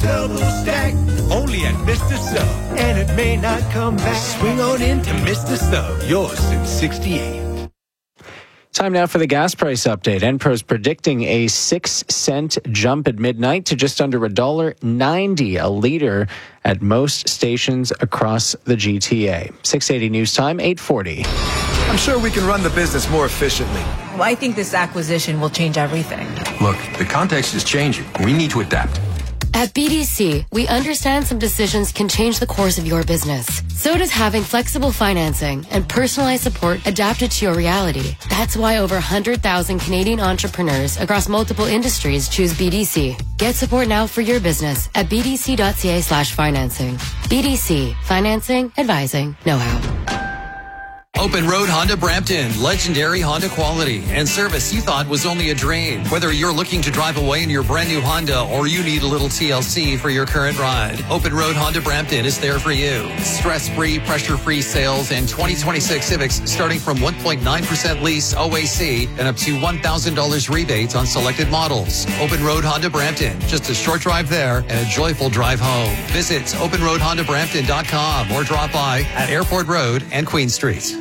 double stack. Only at Mr. Sub. And it may not come back. Swing on into Mr. Sub. Yours since 68. Time now for the gas price update. Enpro's predicting a 6-cent jump at midnight to just under $1.90 a litre at most stations across the GTA. 680 News Time, 840. I'm sure we can run the business more efficiently. Well, I think this acquisition will change everything. Look, the context is changing. We need to adapt. At BDC, we understand some decisions can change the course of your business. So does having flexible financing and personalized support adapted to your reality. That's why over 100,000 Canadian entrepreneurs across multiple industries choose BDC. Get support now for your business at bdc.ca/financing. BDC. Financing, advising, know-how. Open Road Honda Brampton, legendary Honda quality and service you thought was only a dream. Whether you're looking to drive away in your brand new Honda or you need a little TLC for your current ride, Open Road Honda Brampton is there for you. Stress-free, pressure-free sales and 2026 Civics starting from 1.9% lease OAC and up to $1,000 rebates on selected models. Open Road Honda Brampton, just a short drive there and a joyful drive home. Visit openroadhondabrampton.com or drop by at Airport Road and Queen Street.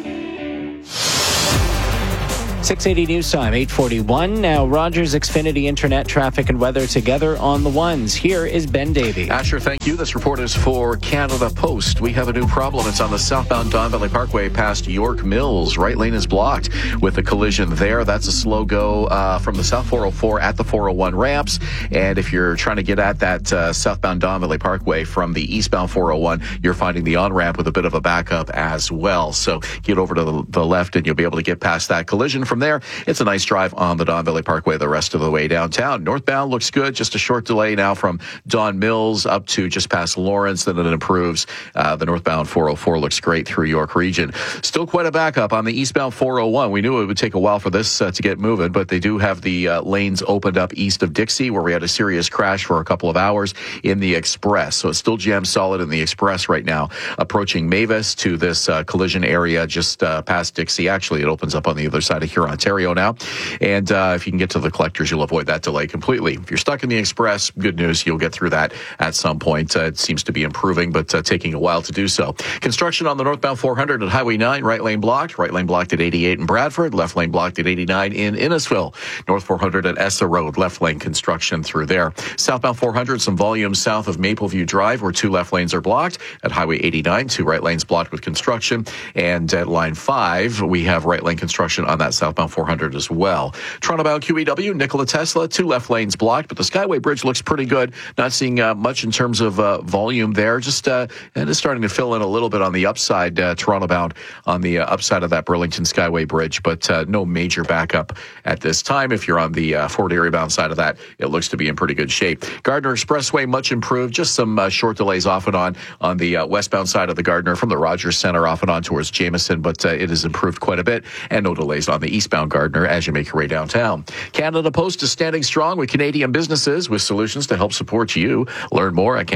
680 News Time, 841. Now, Rogers, Xfinity, Internet, traffic, and weather together on the ones. Here is Ben Davey. Asher, thank you. This report is for Canada Post. We have a new problem. It's on the southbound Don Valley Parkway past York Mills. Right lane is blocked with a collision there. That's a slow go from the South 404 at the 401 ramps. And if you're trying to get at that southbound Don Valley Parkway from the eastbound 401, you're finding the on-ramp with a bit of a backup as well. So get over to the left and you'll be able to get past that collision. From there, it's a nice drive on the Don Valley Parkway the rest of the way downtown. Northbound looks good. Just a short delay now from Don Mills up to just past Lawrence. Then it improves. The northbound 404 looks great through York Region. Still quite a backup on the eastbound 401. We knew it would take a while for this to get moving, but they do have the lanes opened up east of Dixie, where we had a serious crash for a couple of hours in the Express. So it's still jammed solid in the Express right now, approaching Mavis to this collision area just past Dixie. Actually, it opens up on the other side of Huron, Ontario now. And if you can get to the collectors, you'll avoid that delay completely. If you're stuck in the Express, good news, you'll get through that at some point. It seems to be improving, but taking a while to do so. Construction on the northbound 400 at Highway 9, right lane blocked at 88 in Bradford, left lane blocked at 89 in Innisfil. North 400 at Essa Road, left lane construction through there. Southbound 400, some volume south of Mapleview Drive, where 2 left lanes are blocked. At Highway 89, 2 right lanes blocked with construction. And at line 5, we have right lane construction on that southbound 400 as well. Toronto-bound QEW, Nikola Tesla, 2 left lanes blocked, but the Skyway Bridge looks pretty good. Not seeing much in terms of volume there. Just and it's starting to fill in a little bit on the upside, Toronto-bound on the upside of that Burlington Skyway Bridge, but no major backup at this time. If you're on the Fort Erie-bound side of that, it looks to be in pretty good shape. Gardner Expressway, much improved. Just some short delays off and on the westbound side of the Gardner from the Rogers Center off and on towards Jameson, but it has improved quite a bit, and no delays on the eastbound Gardner as you make your way downtown. Canada Post is standing strong with Canadian businesses with solutions to help support you. Learn more at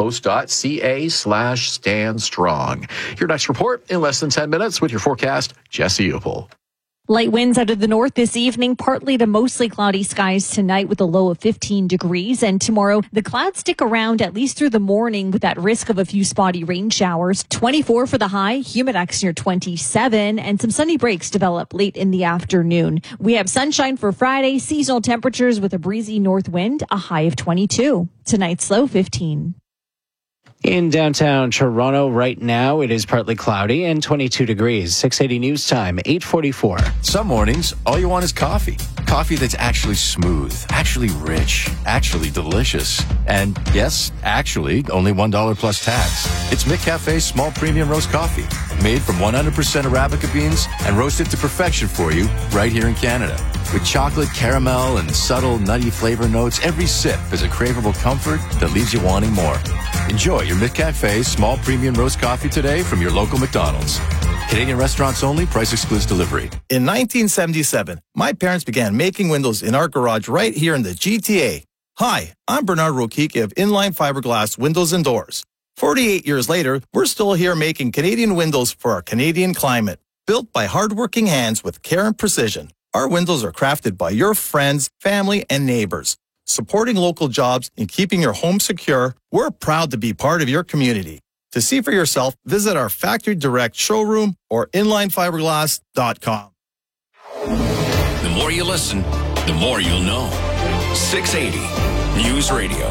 canadapost.ca/standstrong. Your next report in less than 10 minutes with your forecast, Jesse Upel. Light winds out of the north this evening, partly to mostly cloudy skies tonight with a low of 15 degrees. And tomorrow, the clouds stick around at least through the morning with that risk of a few spotty rain showers. 24 for the high, humidex near 27, and some sunny breaks develop late in the afternoon. We have sunshine for Friday, seasonal temperatures with a breezy north wind, a high of 22. Tonight's low 15. In downtown Toronto right now, it is partly cloudy and 22 degrees. 680 News Time, 844. Some mornings, all you want is coffee. Coffee that's actually smooth, actually rich, actually delicious. And yes, actually, only $1 plus tax. It's McCafe's small premium roast coffee, made from 100% Arabica beans and roasted to perfection for you right here in Canada. With chocolate, caramel, and subtle nutty flavor notes, every sip is a craveable comfort that leaves you wanting more. Enjoy your McCafe small premium roast coffee today from your local McDonald's. Canadian restaurants only. Price excludes delivery. In 1977, my parents began making windows in our garage right here in the GTA. Hi, I'm Bernard Rokicki of Inline Fiberglass Windows and Doors. 48 years later, we're still here making Canadian windows for our Canadian climate. Built by hardworking hands with care and precision, our windows are crafted by your friends, family, and neighbors. supporting local jobs and keeping your home secure, we're proud to be part of your community. To see for yourself, visit our Factory Direct showroom or inlinefiberglass.com. The more you listen, the more you'll know. 680 News Radio.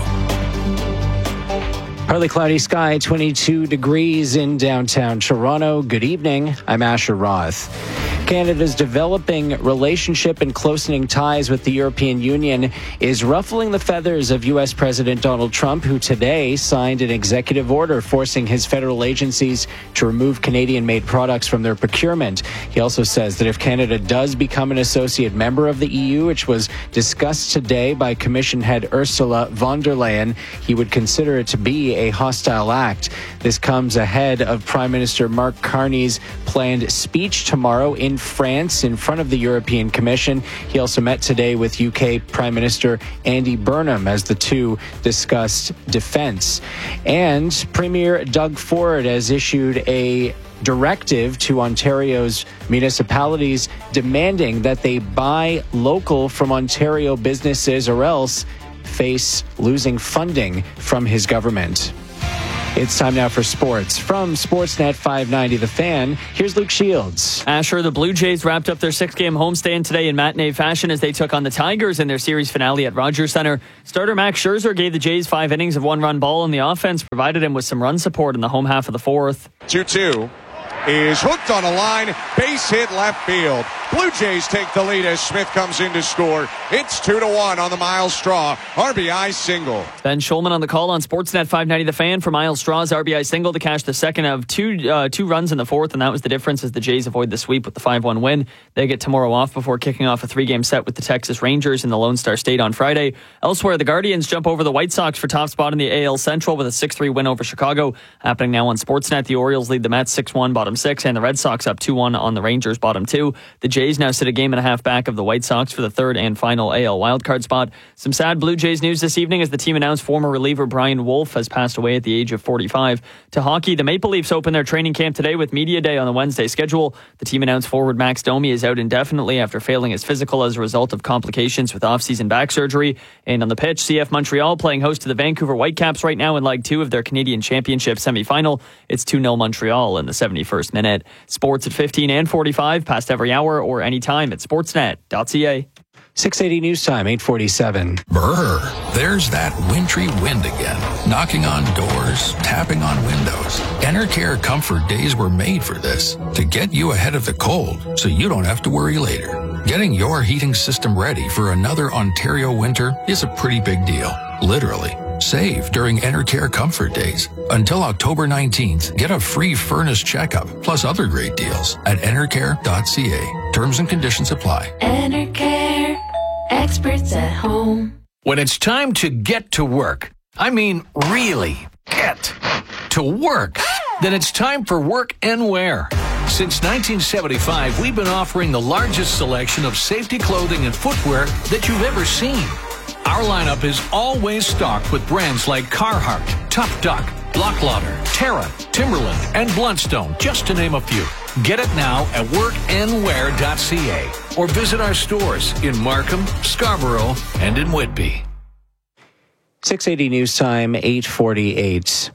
Partly cloudy sky, 22 degrees in downtown Toronto. Good evening. I'm Asher Roth. Canada's developing relationship and closening ties with the European Union is ruffling the feathers of U.S. President Donald Trump, who today signed an executive order forcing his federal agencies to remove Canadian-made products from their procurement. He also says that if Canada does become an associate member of the EU, which was discussed today by Commission head Ursula von der Leyen, he would consider it to be a hostile act. This comes ahead of Prime Minister Mark Carney's planned speech tomorrow in France in front of the European Commission. He also met today with UK Prime Minister Andy Burnham as the two discussed defense. And Premier Doug Ford has issued a directive to Ontario's municipalities demanding that they buy local from Ontario businesses or else face losing funding from his government. It's time now for sports. From Sportsnet 590 The Fan, here's Luke Shields. Asher, the Blue Jays wrapped up their 6-game homestand today in matinee fashion as they took on the Tigers in their series finale at Rogers Centre. Starter Max Scherzer gave the Jays 5 innings of one-run ball, and the offense provided him with some run support in the home half of the fourth. 2-2 is hooked on a line, base hit left field. Blue Jays take the lead as Smith comes in to score. It's 2-1 on the Miles Straw RBI single. Ben Schulman on the call on Sportsnet 590 The Fan for Miles Straw's RBI single to cash the second of two runs in the fourth, and that was the difference as the Jays avoid the sweep with the 5-1 win. They get tomorrow off before kicking off a 3-game set with the Texas Rangers in the Lone Star State on Friday. Elsewhere, the Guardians jump over the White Sox for top spot in the AL Central with a 6-3 win over Chicago. Happening now on Sportsnet, the Orioles lead the Mets 6-1, bottom 6, and the Red Sox up 2-1 on the Rangers, bottom 2. The Jays now sit a game and a half back of the White Sox for the third and final AL wildcard spot. Some sad Blue Jays news this evening as the team announced former reliever Brian Wolf has passed away at the age of 45. To hockey, the Maple Leafs open their training camp today with Media Day on the Wednesday schedule. The team announced forward Max Domi is out indefinitely after failing his physical as a result of complications with off-season back surgery. And on the pitch, CF Montreal playing host to the Vancouver Whitecaps right now in Leg 2 of their Canadian Championship semi-final. It's 2-0 Montreal in the 71st minute. Sports at 15 and 45, past every hour or anytime at sportsnet.ca. 680 News Time, 8:47. Brr, there's that wintry wind again, knocking on doors, tapping on windows. Enercare Comfort Days were made for this, to get you ahead of the cold so you don't have to worry later. Getting your heating system ready for another Ontario winter is a pretty big deal, literally. Save during Enercare Comfort Days. Until October 19th, get a free furnace checkup, plus other great deals at enercare.ca. Terms and conditions apply. Enercare, experts at home. When it's time to get to work, I mean really get to work, then it's time for Work and Wear. Since 1975, we've been offering the largest selection of safety clothing and footwear that you've ever seen. Our lineup is always stocked with brands like Carhartt, Tough Duck, Blocklauder, Terra, Timberland, and Bluntstone, just to name a few. Get it now at workandwear.ca or visit our stores in Markham, Scarborough, and in Whitby. 680 News Time, 8:48.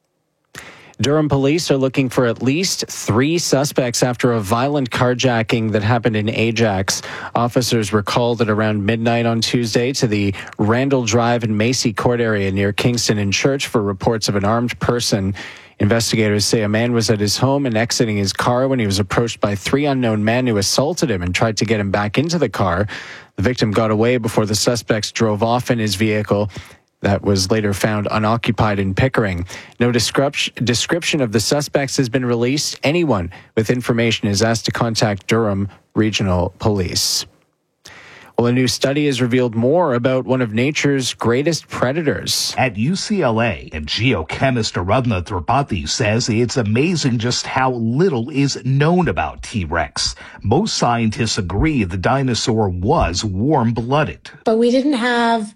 Durham police are looking for at least 3 suspects after a violent carjacking that happened in Ajax. Officers were called at around midnight on Tuesday to the Randall Drive and Macy Court area near Kingston and Church for reports of an armed person. Investigators say a man was at his home and exiting his car when he was approached by 3 unknown men who assaulted him and tried to get him back into the car. The victim got away before the suspects drove off in his vehicle that was later found unoccupied in Pickering. No description of the suspects has been released. Anyone with information is asked to contact Durham Regional Police. Well, a new study has revealed more about one of nature's greatest predators. At UCLA, and geochemist Aradhana Tripathi says it's amazing just how little is known about T-Rex. Most scientists agree the dinosaur was warm-blooded. But we didn't have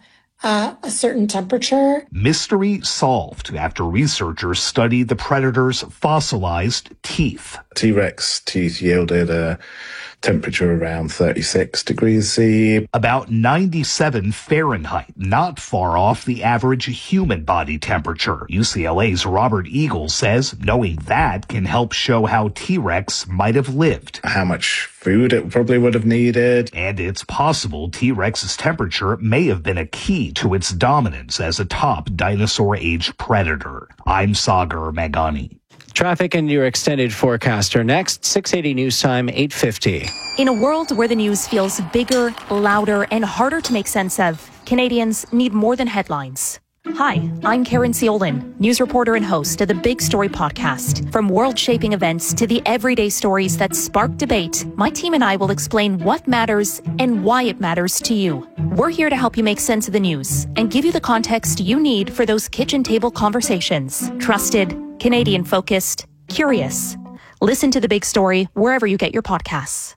a certain temperature. Mystery solved after researchers studied the predator's fossilized teeth. T-Rex teeth yielded a temperature around 36 degrees C. About 97 Fahrenheit, not far off the average human body temperature. UCLA's Robert Eagle says knowing that can help show how T-Rex might have lived. How much food it probably would have needed. And it's possible T-Rex's temperature may have been a key to its dominance as a top dinosaur-age predator. I'm Sagar Meghani. Traffic and your extended forecast are next. 680 News Time, 8:50. In a world where the news feels bigger, louder, and harder to make sense of, Canadians need more than headlines. Hi, I'm Karen Ciolin, news reporter and host of the Big Story podcast. From world-shaping events to the everyday stories that spark debate, my team and I will explain what matters and why it matters to you. We're here to help you make sense of the news and give you the context you need for those kitchen table conversations. Trusted, Canadian-focused, curious. Listen to The Big Story wherever you get your podcasts.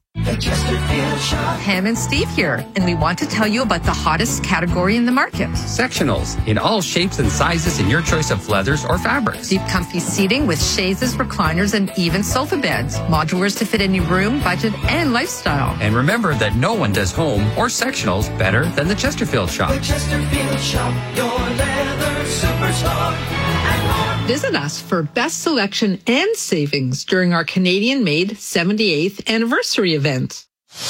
Pam and Steve here, and we want to tell you about the hottest category in the market. Sectionals, in all shapes and sizes in your choice of leathers or fabrics. Deep comfy seating with chaises, recliners, and even sofa beds. Modulars to fit any room, budget, and lifestyle. And remember that no one does home or sectionals better than the Chesterfield Shop. The Chesterfield Shop, your leather superstar. Visit us for best selection and savings during our Canadian-made 78th anniversary event.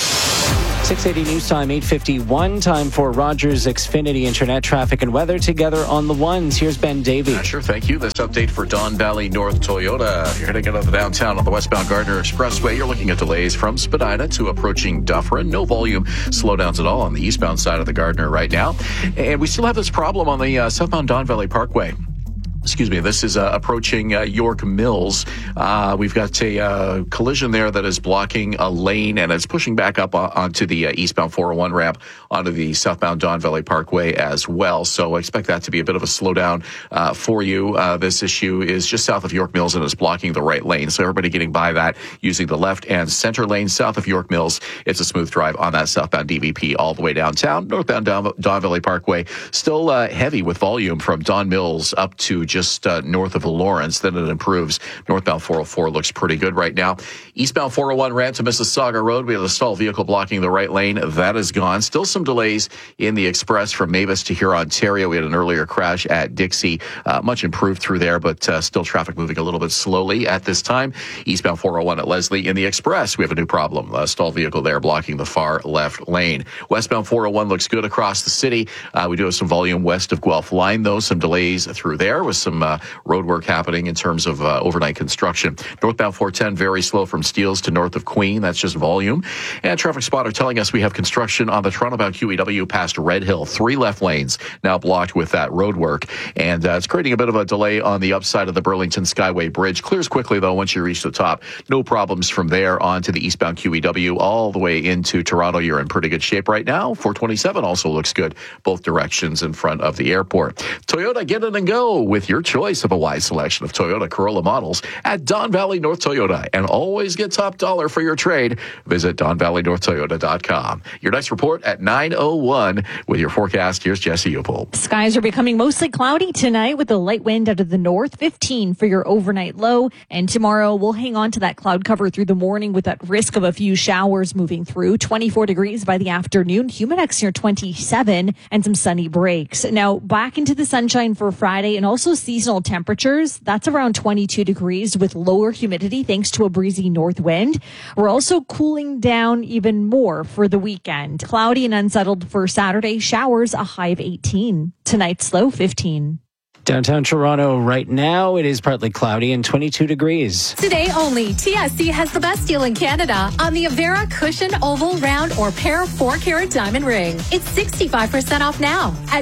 680 News Time, 8:51. Time for Rogers Xfinity Internet traffic and weather together on the ones. Here's Ben Davey. Sure, thank you. This update for Don Valley North Toyota. You're heading out of the downtown on the westbound Gardner Expressway. You're looking at delays from Spadina to approaching Dufferin. No volume slowdowns at all on the eastbound side of the Gardner right now. And we still have this problem on the southbound Don Valley Parkway. Excuse me, this is approaching York Mills. We've got a collision there that is blocking a lane, and it's pushing back up onto the eastbound 401 ramp onto the southbound Don Valley Parkway as well. So I expect that to be a bit of a slowdown for you. This issue is just south of York Mills and is blocking the right lane. So everybody getting by that using the left and center lane south of York Mills. It's a smooth drive on that southbound DVP all the way downtown. Northbound Don Valley Parkway still heavy with volume from Don Mills up to just north of Lawrence. Then it improves. Northbound 404 looks pretty good right now. Eastbound 401 ramp to Mississauga Road. We have a stalled vehicle blocking the right lane. That is gone. Still some delays in the express from Mavis to Huron, Ontario. We had an earlier crash at Dixie. Much improved through there, but still traffic moving a little bit slowly at this time. Eastbound 401 at Leslie. In the express, we have a new problem. A stalled vehicle there blocking the far left lane. Westbound 401 looks good across the city. We do have some volume west of Guelph Line, though. Some delays through there with some road work happening in terms of overnight construction. Northbound 410 very slow from Steeles to north of Queen. That's just volume. And Traffic Spotter telling us we have construction on the Toronto-bound QEW past Red Hill. 3 left lanes now blocked with that road work. And it's creating a bit of a delay on the upside of the Burlington Skyway Bridge. Clears quickly, though, once you reach the top. No problems from there on to the eastbound QEW all the way into Toronto. You're in pretty good shape right now. 427 also looks good both directions in front of the airport. Toyota, get in and go with your choice of a wide selection of Toyota Corolla models at Don Valley North Toyota, and always get top dollar for your trade. Visit DonValleyNorthToyota.com. Your next report at 9:01 with your forecast. Here's Jesse Upel. Skies are becoming mostly cloudy tonight with a light wind out of the north, 15 for your overnight low. And tomorrow we'll hang on to that cloud cover through the morning with that risk of a few showers moving through. 24 degrees by the afternoon, Humidex near 27, and some sunny breaks. Now back into the sunshine for Friday, and also seasonal temperatures. That's around 22 degrees with lower humidity thanks to a breezy north wind. We're also cooling down even more for the weekend. Cloudy and unsettled for Saturday. Showers, a high of 18. Tonight's low, 15. Downtown Toronto right now, it is partly cloudy and 22 degrees. Today only, TSC has the best deal in Canada on the Avera Cushion Oval Round or Pair 4-carat diamond ring. It's 65% off now at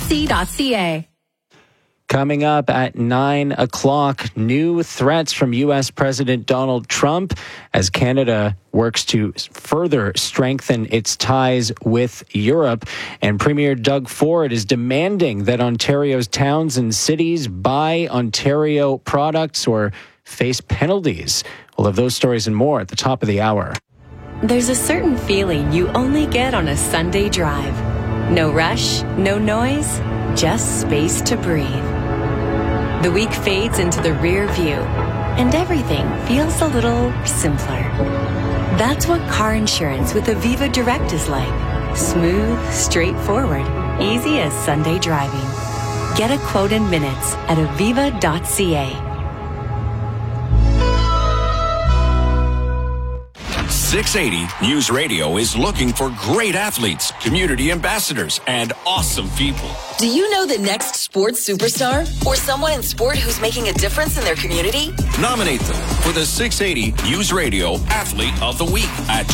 tsc.ca. Coming up at 9 o'clock, new threats from U.S. President Donald Trump as Canada works to further strengthen its ties with Europe. And Premier Doug Ford is demanding that Ontario's towns and cities buy Ontario products or face penalties. We'll have those stories and more at the top of the hour. There's a certain feeling you only get on a Sunday drive. No rush, no noise, just space to breathe. The week fades into the rear view, and everything feels a little simpler. That's what car insurance with Aviva Direct is like. Smooth, straightforward, easy as Sunday driving. Get a quote in minutes at aviva.ca. 680 News Radio is looking for great athletes, community ambassadors, and awesome people. Do you know the next sports superstar? Or someone in sport who's making a difference in their community? Nominate them for the 680 News Radio Athlete of the Week at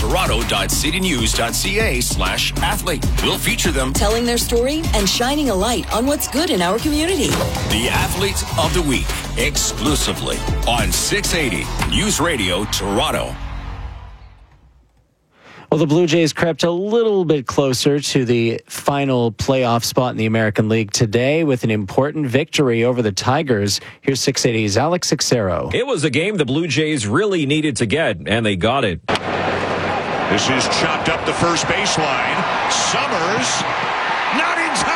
toronto.citynews.ca/athlete. We'll feature them telling their story and shining a light on what's good in our community. The Athlete of the Week, exclusively on 680 News Radio Toronto. Well, the Blue Jays crept a little bit closer to the final playoff spot in the American League today with an important victory over the Tigers. Here's 680's Alex Sixero. It was a game the Blue Jays really needed to get, and they got it. This is chopped up the first baseline. Summers, not in time.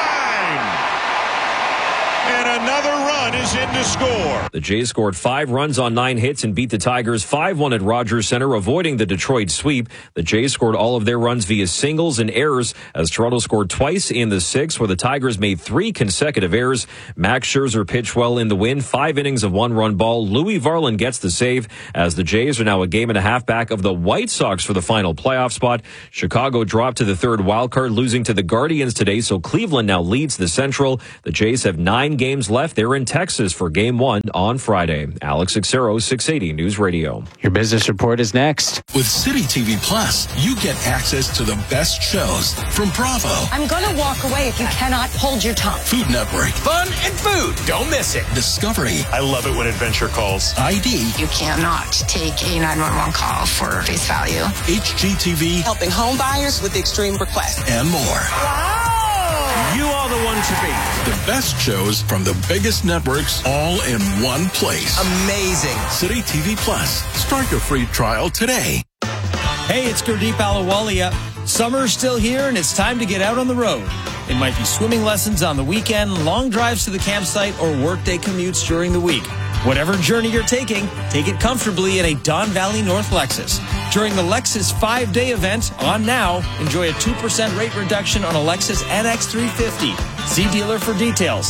And another run is in to score. The Jays scored 5 runs on 9 hits and beat the Tigers 5-1 at Rogers Center, avoiding the Detroit sweep. The Jays scored all of their runs via singles and errors, as Toronto scored twice in the 6th, where the Tigers made 3 consecutive errors. Max Scherzer pitched well in the win, 5 innings of 1-run ball. Louis Varland gets the save, as the Jays are now a game and a half back of the White Sox for the final playoff spot. Chicago dropped to the 3rd wildcard, losing to the Guardians today, so Cleveland now leads the Central. The Jays have 9 games left. They're in Texas for Game 1 on Friday. Alex Sixero, 680 News Radio. Your business report is next. With City TV Plus, you get access to the best shows from Bravo. I'm going to walk away if you cannot hold your tongue. Food Network. Fun and food. Don't miss it. Discovery. I love it when adventure calls. ID. You cannot take a 911 call for face value. HGTV. Helping home buyers with extreme requests. And more. Wow. You are the one to beat. The best shows from the biggest networks all in one place. Amazing. City TV Plus. Start your free trial today. Hey, it's Gurdeep Ahluwalia. Summer's still here and it's time to get out on the road. It might be swimming lessons on the weekend, long drives to the campsite, or workday commutes during the week. Whatever journey you're taking, take it comfortably in a Don Valley North Lexus. During the Lexus 5-day event on now, enjoy a 2% rate reduction on a Lexus NX 350. See dealer for details.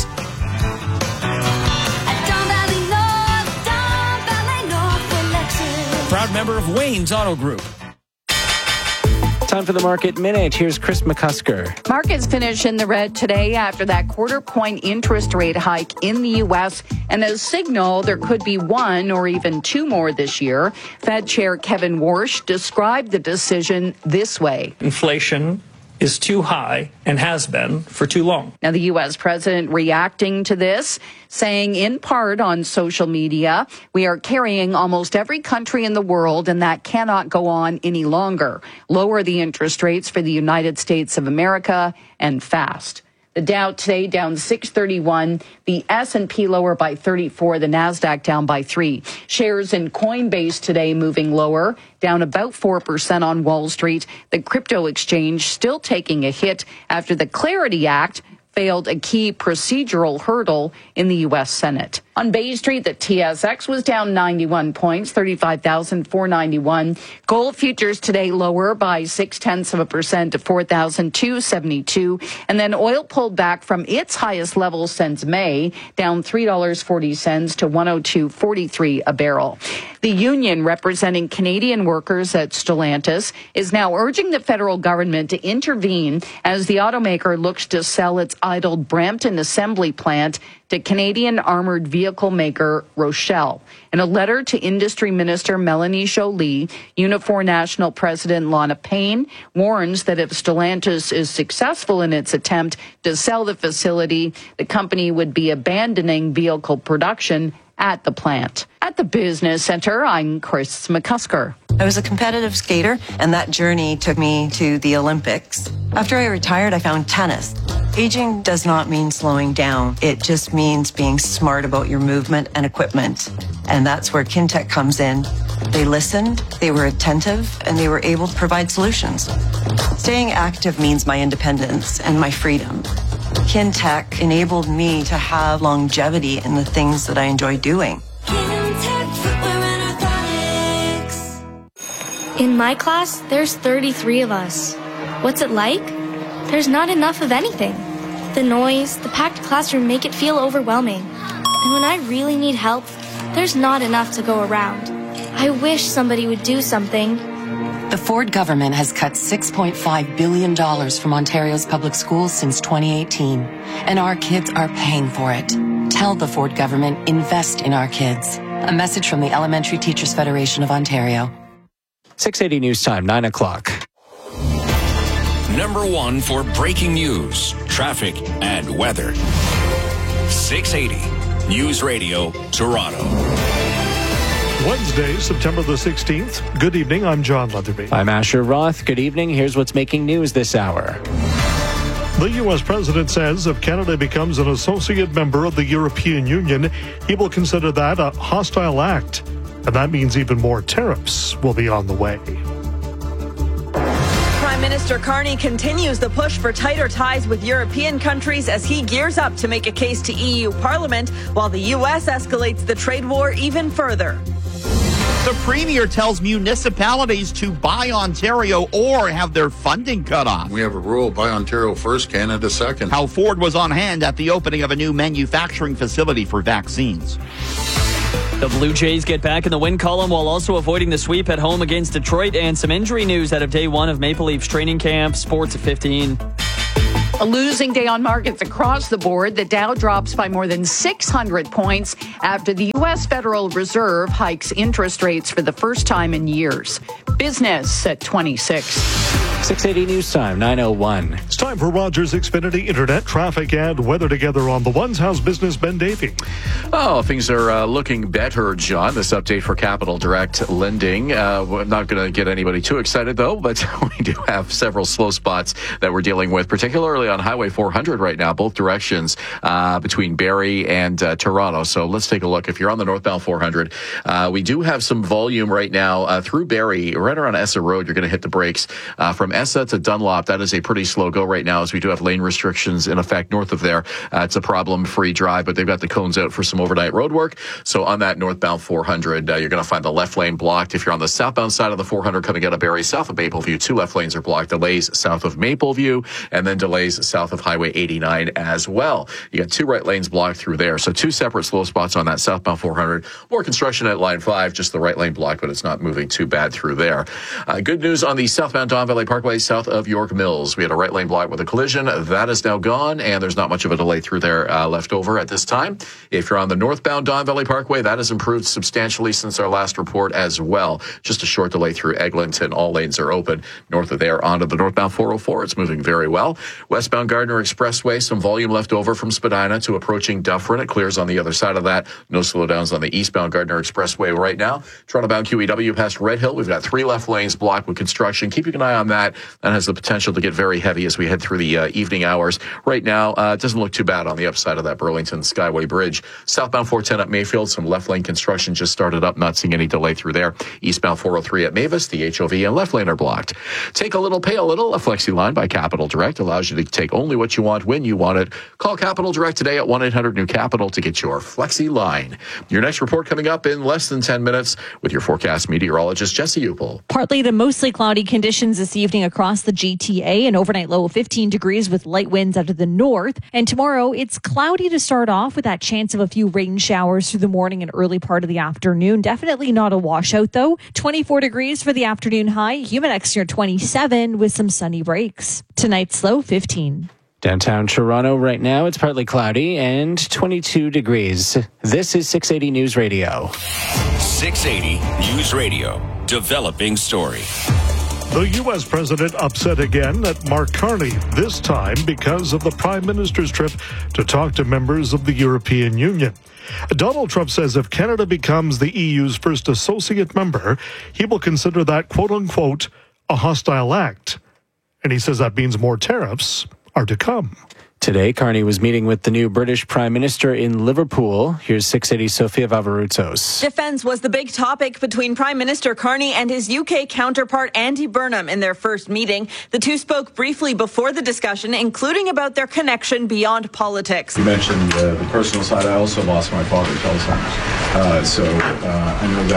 Proud member of Wayne's Auto Group. Time for the Market Minute. Here's Chris McCusker. Markets finish in the red today after that quarter-point interest rate hike in the U.S. and a signal there could be 1 or even 2 more this year. Fed Chair Kevin Warsh described the decision this way. Inflation is too high and has been for too long. Now, the U.S. president reacting to this, saying in part on social media, we are carrying almost every country in the world, and that cannot go on any longer. Lower the interest rates for the United States of America, and fast. The Dow today down 631, the S&P lower by 34, the Nasdaq down by 3. Shares in Coinbase today moving lower, down about 4% on Wall Street. The crypto exchange still taking a hit after the Clarity Act failed a key procedural hurdle in the U.S. Senate. On Bay Street, the TSX was down 91 points, 35,491. Gold futures today lower by 0.6% to 4,272. And then oil pulled back from its highest level since May, down $3.40 to 102.43 a barrel. The union representing Canadian workers at Stellantis is now urging the federal government to intervene as the automaker looks to sell its idled Brampton assembly plant to Canadian armored vehicle maker Rochelle. In a letter to Industry Minister Melanie Joly, Unifor National President Lana Payne warns that if Stellantis is successful in its attempt to sell the facility, the company would be abandoning vehicle production at the plant. At the Business Center, I'm Chris McCusker. I was a competitive skater, and that journey took me to the Olympics. After I retired, I found tennis. Aging does not mean slowing down. It just means being smart about your movement and equipment. And that's where Kintec comes in. They listened, they were attentive, and they were able to provide solutions. Staying active means my independence and my freedom. Kintech enabled me to have longevity in the things that I enjoy doing. In my class, there's 33 of us. What's it like? There's not enough of anything. The noise, the packed classroom make it feel overwhelming. And when I really need help, there's not enough to go around. I wish somebody would do something. The Ford government has cut $6.5 billion from Ontario's public schools since 2018, and our kids are paying for it. Tell the Ford government, invest in our kids. A message from the Elementary Teachers Federation of Ontario. 6:80 News Time, 9 o'clock. Number one for breaking news, traffic, and weather. 680 News Radio, Toronto. Wednesday, September the 16th. Good evening, I'm John Leatherby. I'm Asher Roth. Good evening. Here's what's making news this hour. The U.S. president says if Canada becomes an associate member of the European Union, he will consider that a hostile act. And that means even more tariffs will be on the way. Prime Minister Carney continues the push for tighter ties with European countries as he gears up to make a case to EU Parliament while the U.S. escalates the trade war even further. The Premier tells municipalities to buy Ontario or have their funding cut off. We have a rule, buy Ontario first, Canada second. How Ford was on hand at the opening of a new manufacturing facility for vaccines. The Blue Jays get back in the win column while also avoiding the sweep at home against Detroit, and some injury news out of day one of Maple Leafs training camp. Sports at 15. A losing day on markets across the board. The Dow drops by more than 600 points after the U.S. Federal Reserve hikes interest rates for the first time in years. Business at 26. 680 News Time, 9:01. It's time for Rogers Xfinity Internet traffic and weather together on the Ones. How's business, Ben Davey? Oh, things are looking better, John. This update for Capital Direct Lending. We're not going to get anybody too excited, though, but we do have several slow spots that we're dealing with, particularly on Highway 400 right now, both directions between Barrie and Toronto. So let's take a look. If you're on the northbound 400, we do have some volume right now through Barrie, right around Essa Road. You're going to hit the brakes from Essa to Dunlop. That is a pretty slow go right now, as we do have lane restrictions in effect north of there. It's a problem-free drive, but they've got the cones out for some overnight road work. So on that northbound 400, you're going to find the left lane blocked. If you're on the southbound side of the 400 coming out of Barrie, south of Mapleview, 2 left lanes are blocked. Delays south of Mapleview, and then delays south of Highway 89 as well. You got 2 right lanes blocked through there. So 2 separate slow spots on that southbound 400. More construction at line 5, just the right lane blocked, but it's not moving too bad through there. Good news on the southbound Don Valley Parkway, south of York Mills. We had a right lane block with a collision. That is now gone, and there's not much of a delay through there left over at this time. If you're on the northbound Don Valley Parkway, that has improved substantially since our last report as well. Just a short delay through Eglinton. All lanes are open north of there onto the northbound 404. It's moving very well. Westbound Gardiner Expressway, some volume left over from Spadina to approaching Dufferin. It clears on the other side of that. No slowdowns on the eastbound Gardiner Expressway right now. Toronto-bound QEW past Red Hill. We've got 3 left lanes blocked with construction. Keeping an eye on that. That has the potential to get very heavy as we head through the evening hours. Right now, it doesn't look too bad on the upside of that Burlington Skyway Bridge. Southbound 410 at Mayfield, some left lane construction just started up. Not seeing any delay through there. Eastbound 403 at Mavis, the HOV and left lane are blocked. Take a little, pay a little. A Flexi line by Capital Direct allows you to take only what you want when you want it. Call Capital Direct today at 1-800-NEW-CAPITAL to get your Flexi line. Your next report coming up in less than 10 minutes with your forecast meteorologist, Jesse Upel. Partly to mostly cloudy conditions this evening across the GTA, an overnight low of 15 degrees with light winds out of the north. And tomorrow, it's cloudy to start off with that chance of a few rain showers through the morning and early part of the afternoon. Definitely not a washout, though. 24 degrees for the afternoon high. Humidex near 27 with some sunny breaks. Tonight's low, 15. Downtown Toronto right now, it's partly cloudy and 22 degrees. This is 680 News Radio. 680 News Radio. Developing story. The U.S. president upset again at Mark Carney, this time because of the Prime Minister's trip to talk to members of the European Union. Donald Trump says if Canada becomes the EU's first associate member, he will consider that, quote-unquote, a hostile act. And he says that means more tariffs are to come. Today, Carney was meeting with the new British Prime Minister in Liverpool. Here's 680 Sofia Vavaroutos. Defence was the big topic between Prime Minister Carney and his UK counterpart Andy Burnham in their first meeting. The two spoke briefly before the discussion, including about their connection beyond politics. You mentioned the personal side. I also lost my father to Alzheimer's. So I know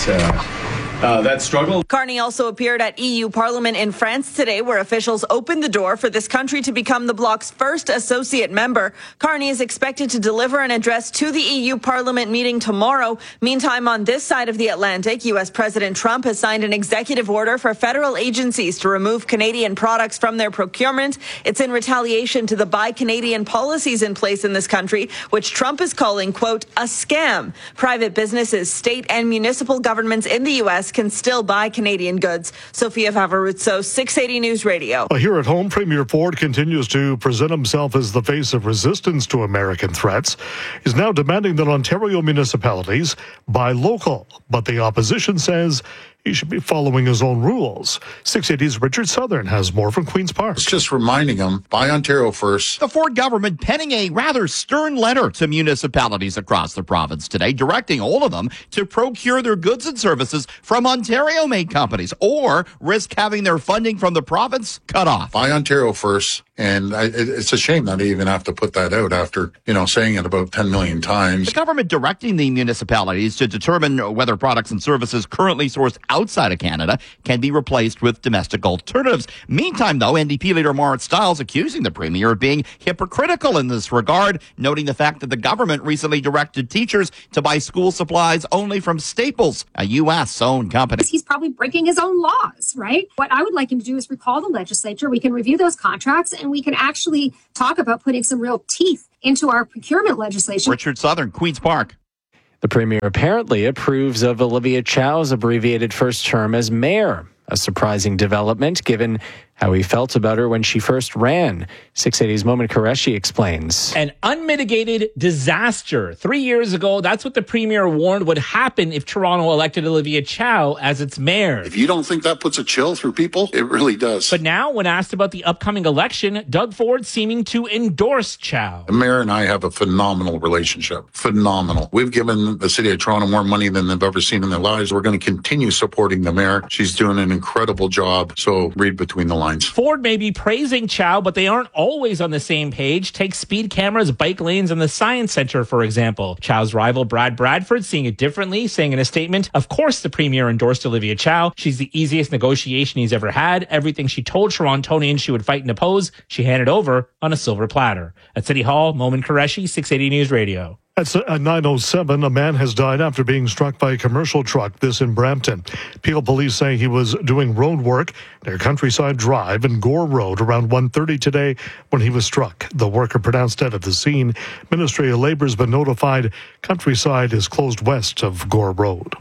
that struggle. Carney also appeared at EU Parliament in France today, where officials opened the door for this country to become the bloc's first associate member. Carney is expected to deliver an address to the EU Parliament meeting tomorrow. Meantime, on this side of the Atlantic, U.S. President Trump has signed an executive order for federal agencies to remove Canadian products from their procurement. It's in retaliation to the Buy Canadian policies in place in this country, which Trump is calling, quote, a scam. Private businesses, state and municipal governments in the U.S. can still buy Canadian goods. Sofia Vavaroutos, 680 News Radio. Here at home, Premier Ford continues to present himself as the face of resistance to American threats. He's now demanding that Ontario municipalities buy local, but the opposition says he should be following his own rules. 680's Richard Southern has more from Queen's Park. It's just reminding them, buy Ontario first. The Ford government penning a rather stern letter to municipalities across the province today, directing all of them to procure their goods and services from Ontario-made companies or risk having their funding from the province cut off. Buy Ontario first. And it's a shame that I even have to put that out after, saying it about 10 million times. The government directing the municipalities to determine whether products and services currently sourced outside of Canada can be replaced with domestic alternatives. Meantime, though, NDP leader Marit Stiles accusing the Premier of being hypocritical in this regard, noting the fact that the government recently directed teachers to buy school supplies only from Staples, a U.S.-owned company. He's probably breaking his own laws, right? What I would like him to do is recall the legislature. We can review those contracts and we can actually talk about putting some real teeth into our procurement legislation. Richard Southern, Queen's Park. The Premier apparently approves of Olivia Chow's abbreviated first term as mayor. A surprising development given how he felt about her when she first ran. 680's Momin Qureshi explains. An unmitigated disaster. 3 years ago, that's what the Premier warned would happen if Toronto elected Olivia Chow as its mayor. If you don't think that puts a chill through people, it really does. But now, when asked about the upcoming election, Doug Ford seeming to endorse Chow. The mayor and I have a phenomenal relationship. Phenomenal. We've given the city of Toronto more money than they've ever seen in their lives. We're going to continue supporting the mayor. She's doing an incredible job. So read between the lines. Ford may be praising Chow, but they aren't always on the same page. Take speed cameras, bike lanes, and the Science Center, for example. Chow's rival, Brad Bradford, seeing it differently, saying in a statement, of course the Premier endorsed Olivia Chow. She's the easiest negotiation he's ever had. Everything she told Torontonians she would fight and oppose, she handed over on a silver platter. At City Hall, Momin Qureshi, 680 News Radio. At 9:07, a man has died after being struck by a commercial truck, this in Brampton. Peel police say he was doing road work near Countryside Drive and Gore Road around 1:30 today when he was struck. The worker pronounced dead at the scene. Ministry of Labour has been notified Countryside is closed west of Gore Road.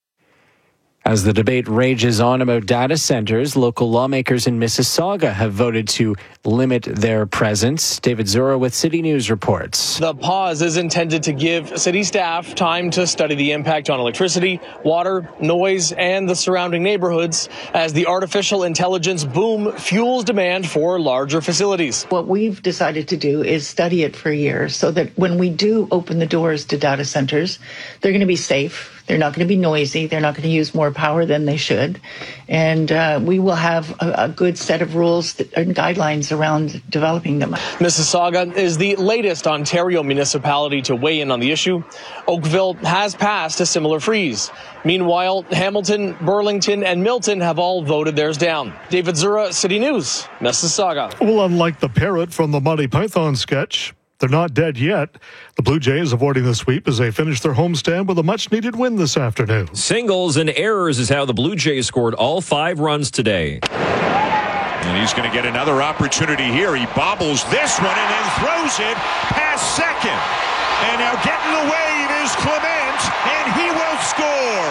As the debate rages on about data centers, local lawmakers in Mississauga have voted to limit their presence. David Zura with City News reports. The pause is intended to give city staff time to study the impact on electricity, water, noise, and the surrounding neighborhoods as the artificial intelligence boom fuels demand for larger facilities. What we've decided to do is study it for a year so that when we do open the doors to data centers, they're going to be safe. They're not going to be noisy. They're not going to use more power than they should. And we will have a good set of rules and guidelines around developing them. Mississauga is the latest Ontario municipality to weigh in on the issue. Oakville has passed a similar freeze. Meanwhile, Hamilton, Burlington, and Milton have all voted theirs down. David Zura, City News, Mississauga. Well, unlike the parrot from the Monty Python sketch, they're not dead yet. The Blue Jays avoiding the sweep as they finish their homestand with a much-needed win this afternoon. Singles and errors is how the Blue Jays scored all 5 runs today. And he's going to get another opportunity here. He bobbles this one and then throws it past second. And now getting the wave is Clement, and he will score. The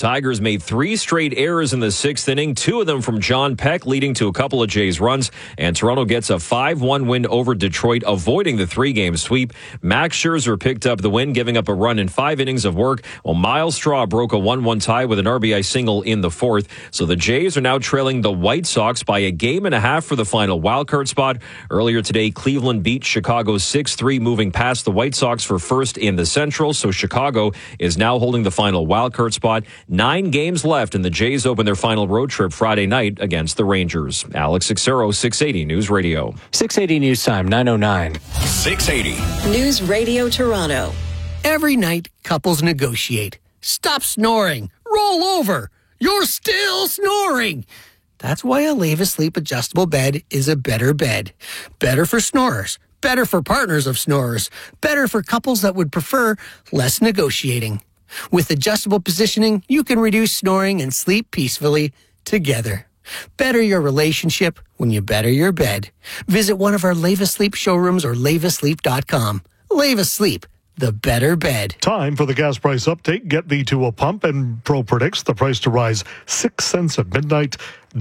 Tigers made 3 straight errors in the 6th inning, 2 of them from John Peck, leading to a couple of Jays runs. And Toronto gets a 5-1 win over Detroit, avoiding the 3-game sweep. Max Scherzer picked up the win, giving up a run in 5 innings of work, while Miles Straw broke a 1-1 tie with an RBI single in the 4th. So the Jays are now trailing the White Sox by a game and a half for the final wildcard spot. Earlier today, Cleveland beat Chicago 6-3, moving past the White Sox for first in the Central. So Chicago is now holding the final wildcard spot. 9 games left, and the Jays open their final road trip Friday night against the Rangers. Alex Sixero, 680 News Radio. 680 News Time, 9:09. 680 News Radio Toronto. Every night, couples negotiate. Stop snoring. Roll over. You're still snoring. That's why a Leva Sleep adjustable bed is a better bed. Better for snorers. Better for partners of snorers. Better for couples that would prefer less negotiating. With adjustable positioning, you can reduce snoring and sleep peacefully together. Better your relationship when you better your bed. Visit one of our Leva Sleep showrooms or levasleep.com. Leva Sleep, the better bed. Time for the gas price update. Get thee to a pump, and Pro predicts the price to rise 6 cents at midnight,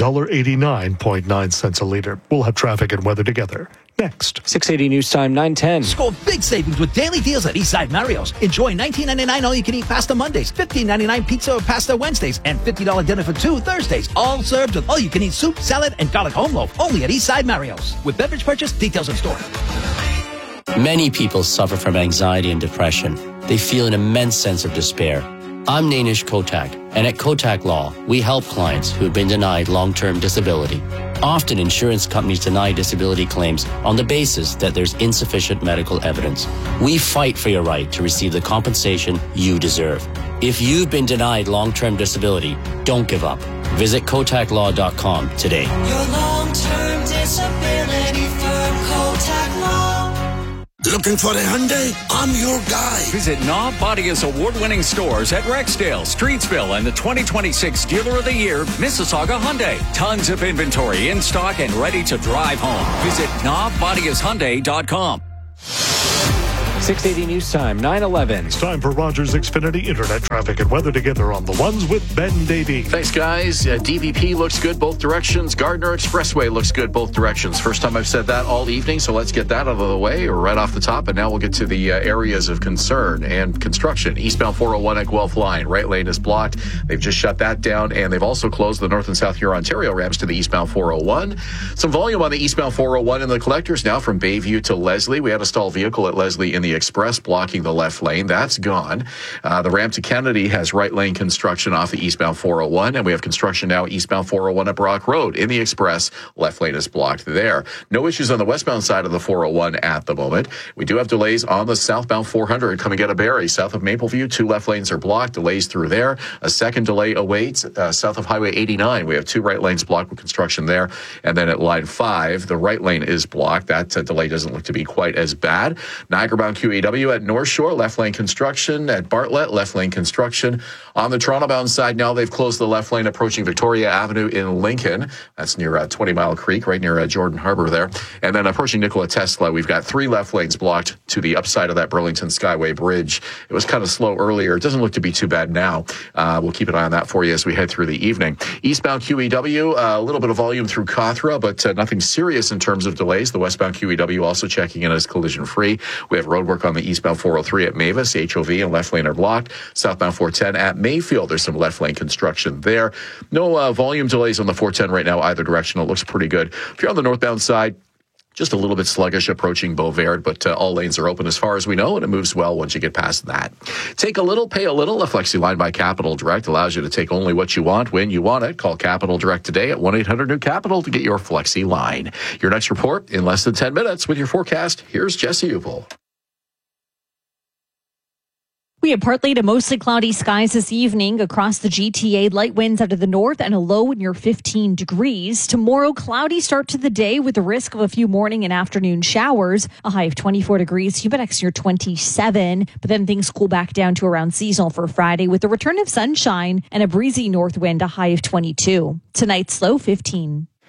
$1.89.9 a liter. We'll have traffic and weather together next. 680 News Time, 9:10. Score big savings with daily deals at Eastside Mario's. Enjoy $19.99 all-you-can-eat pasta Mondays, $15.99 pizza or pasta Wednesdays, and $50 dinner for 2 Thursdays. All served with all-you-can-eat soup, salad, and garlic home loaf. Only at Eastside Mario's. With beverage purchase, details in store. Many people suffer from anxiety and depression. They feel an immense sense of despair. I'm Nainish Kotak, and at Kotak Law, we help clients who have been denied long-term disability. Often, insurance companies deny disability claims on the basis that there's insufficient medical evidence. We fight for your right to receive the compensation you deserve. If you've been denied long-term disability, don't give up. Visit KotakLaw.com today. Your long-term disability firm, Kotak Law. Looking for a Hyundai? I'm your guy. Visit Knob Bodia's award-winning stores at Rexdale, Streetsville, and the 2026 Dealer of the Year, Mississauga Hyundai. Tons of inventory in stock and ready to drive home. Visit knobbodiashyundai.com. 680 News Time, 9:11. It's time for Rogers Xfinity Internet traffic and weather together on the ones with Ben Davey. Thanks, guys. DVP looks good both directions. Gardner Expressway looks good both directions. First time I've said that all evening, so let's get that out of the way right off the top. And now we'll get to the areas of concern and construction. Eastbound 401 at Guelph Line. Right lane is blocked. They've just shut that down, and they've also closed the North and South Huron-Ontario ramps to the eastbound 401. Some volume on the eastbound 401 in the collectors now from Bayview to Leslie. We had a stalled vehicle at Leslie in the Express blocking the left lane. That's gone. The ramp to Kennedy has right lane construction off the eastbound 401, and we have construction now eastbound 401 at Brock Road. In the Express, left lane is blocked there. No issues on the westbound side of the 401 at the moment. We do have delays on the southbound 400 coming out of Barrie. South of Mapleview, 2 left lanes are blocked. Delays through there. A second delay awaits south of Highway 89. We have 2 right lanes blocked with construction there. And then at line 5, the right lane is blocked. That delay doesn't look to be quite as bad. Niagara-bound QEW at North Shore, left lane construction. At Bartlett, left lane construction. On the Toronto-bound side now, they've closed the left lane approaching Victoria Avenue in Lincoln. That's near 20 Mile Creek, right near Jordan Harbor there. And then approaching Nikola Tesla, we've got 3 left lanes blocked to the upside of that Burlington Skyway Bridge. It was kind of slow earlier. It doesn't look to be too bad now. We'll keep an eye on that for you as we head through the evening. Eastbound QEW, a little bit of volume through Cawthra, but nothing serious in terms of delays. The westbound QEW also checking in as collision-free. We have roadwork on the eastbound 403 at Mavis. HOV and left lane are blocked. Southbound 410 at Mayfield. There's some left lane construction there. No volume delays on the 410 right now either direction. It looks pretty good. If you're on the northbound side, just a little bit sluggish approaching Beauvert, but all lanes are open as far as we know, and it moves well once you get past that. Take a little, pay a little. A Flexi line by Capital Direct allows you to take only what you want when you want it. Call Capital Direct today at 1-800-NEW-CAPITAL to get your Flexi line. Your next report in less than 10 minutes with your forecast. Here's Jesse Upel. We have partly to mostly cloudy skies this evening across the GTA. Light winds out of the north and a low near 15 degrees. Tomorrow, cloudy start to the day with the risk of a few morning and afternoon showers. A high of 24 degrees, Humidex near 27. But then things cool back down to around seasonal for Friday with the return of sunshine and a breezy north wind, a high of 22. Tonight's low 15.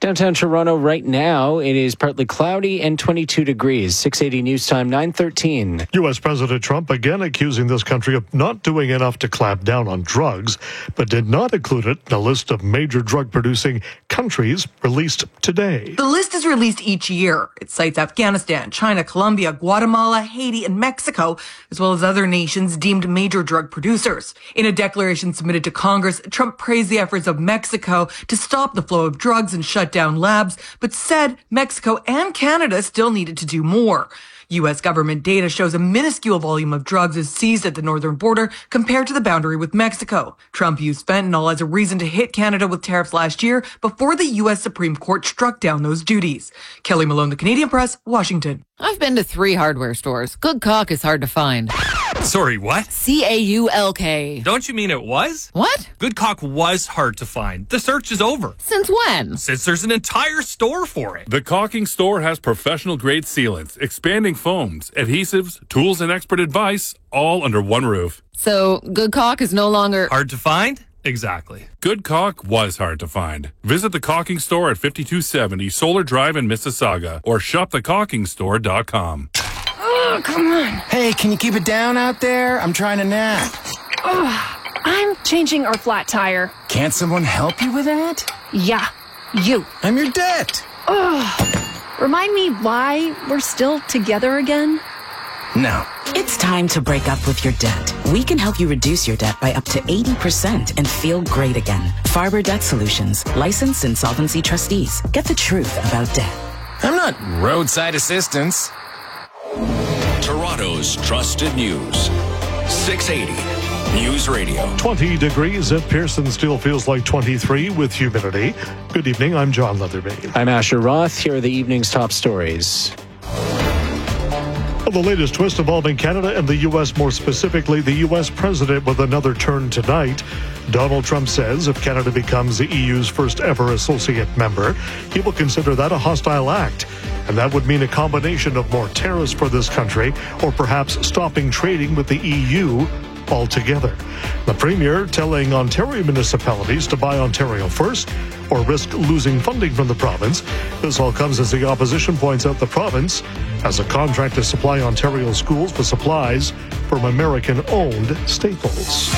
Downtown Toronto right now, it is partly cloudy and 22 degrees. 680 News Time, 9:13. U.S. President Trump again accusing this country of not doing enough to clamp down on drugs, but did not include it in a list of major drug-producing countries released today. The list is released each year. It cites Afghanistan, China, Colombia, Guatemala, Haiti, and Mexico, as well as other nations deemed major drug producers. In a declaration submitted to Congress, Trump praised the efforts of Mexico to stop the flow of drugs and shut down labs, but said Mexico and Canada still needed to do more. U.S. government data shows a minuscule volume of drugs is seized at the northern border compared to the boundary with Mexico. Trump used fentanyl as a reason to hit Canada with tariffs last year before the U.S. Supreme Court struck down those duties. Kelly Malone, The Canadian Press, Washington. I've been to 3 hardware stores. Good cock is hard to find. Sorry, what? CAULK. Don't you mean it was? What? Good cock was hard to find. The search is over. Since when? Since there's an entire store for it. The Caulking Store has professional-grade sealants, expanding foams, adhesives, tools, and expert advice, all under one roof. So, good cock is no longer... Hard to find? Exactly. Good caulk was hard to find. Visit the Caulking Store at 5270 Solar Drive in Mississauga or shopthecaulkingstore.com. Oh, come on. Hey, can you keep it down out there? I'm trying to nap. Oh, I'm changing our flat tire. Can't someone help you with that? Yeah, you. I'm your debt. Oh, remind me why we're still together again? No. It's time to break up with your debt. We can help you reduce your debt by up to 80% and feel great again. Farber Debt Solutions, licensed insolvency trustees. Get the truth about debt. I'm not roadside assistance. Toronto's trusted news. 680 News Radio. 20 degrees at Pearson still feels like 23 with humidity. Good evening, I'm John Leatherby. I'm Asher Roth. Here are the evening's top stories. The latest twist involving Canada and the U.S., more specifically the U.S. president with another turn tonight. Donald Trump says if Canada becomes the EU's first ever associate member, he will consider that a hostile act. And that would mean a combination of more tariffs for this country or perhaps stopping trading with the EU altogether. The Premier telling Ontario municipalities to buy Ontario first or risk losing funding from the province. This all comes as the opposition points out the province has a contract to supply Ontario schools with supplies from American-owned Staples.